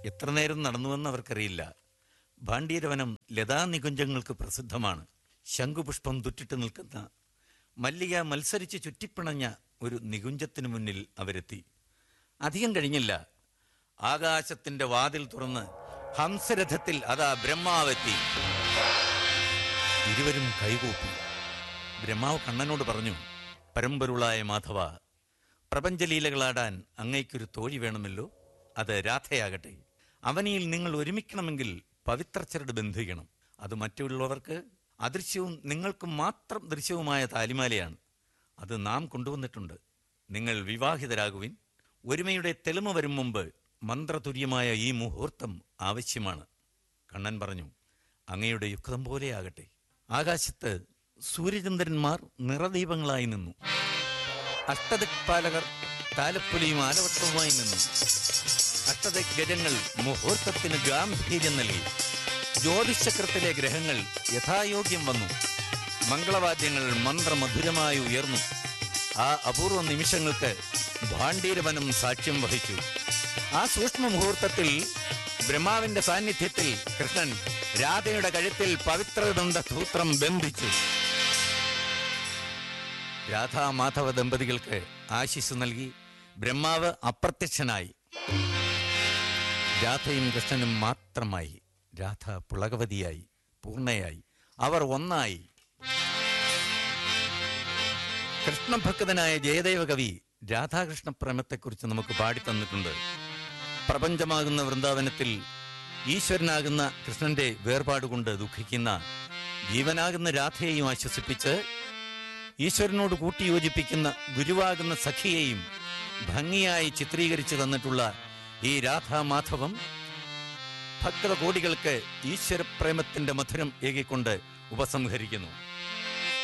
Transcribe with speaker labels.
Speaker 1: എത്ര നേരം നടന്നുവെന്ന് അവർക്കറിയില്ല. ഭാണ്ഡീരവനം ലതാനികുഞ്ചങ്ങൾക്ക് പ്രസിദ്ധമാണ്. ശംഖുപുഷ്പം തുറ്റിട്ട് നിൽക്കുന്ന മല്ലിക മത്സരിച്ച് ചുറ്റിപ്പിണഞ്ഞ ഒരു നികുഞ്ചത്തിനു മുന്നിൽ അവരെത്തി. അധികം കഴിഞ്ഞില്ല. ആകാശത്തിന്റെ വാതിൽ തുറന്ന് ഹംസരഥത്തിൽ അതാ ബ്രഹ്മാവെത്തി. ഇരുവരും കൈകൂപ്പി. ബ്രഹ്മാവ് കണ്ണനോട് പറഞ്ഞു, പരമ്പൊരുളായ മാധവ, പ്രപഞ്ചലീലകളാടാൻ അങ്ങയ്ക്കൊരു തോഴി വേണമല്ലോ. അത് രാധയാകട്ടെ. അവനിയിൽ നിങ്ങൾ ഒരുമിക്കണമെങ്കിൽ പവിത്രച്ചരട് ബന്ധിക്കണം. അത് മറ്റുള്ളവർക്ക് അദൃശ്യവും നിങ്ങൾക്ക് മാത്രം ദൃശ്യവുമായ താലിമാലയാണ്. അത് നാം കൊണ്ടുവന്നിട്ടുണ്ട്. നിങ്ങൾ വിവാഹിതരാകുവിൻ. ഒരുമയുടെ തെളിമ വരും മുമ്പ് മന്ത്രതുര്യമായ ഈ മുഹൂർത്തം ആവശ്യമാണ്. കണ്ണൻ പറഞ്ഞു, അങ്ങയുടെ യുക്തം പോലെയാകട്ടെ. ആകാശത്ത് സൂര്യചന്ദ്രന്മാർ നിറദീപങ്ങളായി നിന്നു. അഷ്ടദിക്പാലകർ താലപ്പൊലിയും ആലവട്ടവുമായി നിന്നു. അഷ്ടദിഗ്ഗജങ്ങൾ മുഹൂർത്തത്തിന് ഗാംഭീര്യം നൽകി. ജ്യോതിഷചക്രത്തിലെ ഗ്രഹങ്ങൾ യഥായോഗ്യം വന്നു. മംഗളവാദ്യങ്ങൾ മന്ത്രമധുരമായി ഉയർന്നു. ആ അപൂർവ നിമിഷങ്ങൾക്ക് ഭാണ്ഡീരവനം സാക്ഷ്യം വഹിച്ചു. ആ സൂക്ഷ്മ മുഹൂർത്തത്തിൽ ബ്രഹ്മാവിന്റെ സാന്നിധ്യത്തിൽ കൃഷ്ണൻ രാധയുടെ കഴുത്തിൽ പവിത്രദണ്ഡ സൂത്രം ബന്ധിച്ചു. രാധാമാധവ ദമ്പതികൾക്ക് ആശിസ് നൽകി ബ്രഹ്മാവ് അപ്രത്യക്ഷനായി. രാധയും കൃഷ്ണനും മാത്രമായി. രാധ പുളകവതിയായി, പൂർണ്ണയായി. അവർ ഒന്നായി. കൃഷ്ണഭക്തനായ ജയദേവ കവി രാധാകൃഷ്ണ പ്രേമത്തെക്കുറിച്ച് നമുക്ക് പാടിത്തന്നിട്ടുണ്ട്. പ്രപഞ്ചമാകുന്ന വൃന്ദാവനത്തിൽ ഈശ്വരനാകുന്ന കൃഷ്ണന്റെ വേർപാടുകൊണ്ട് ദുഃഖിക്കുന്ന ജീവനാകുന്ന രാധയെയും ആശ്വസിപ്പിച്ച് ഈശ്വരനോട് കൂട്ടിയോജിപ്പിക്കുന്ന ഗുരുവാകുന്ന സഖിയെയും ഭംഗിയായി ചിത്രീകരിച്ചു തന്നിട്ടുള്ള ഈ രാധാമാധവം ഭക്തകോടികൾക്ക് ഈശ്വരപ്രേമത്തിന്റെ മധുരം ഏകിക്കൊണ്ട് ഉപസംഹരിക്കുന്നു.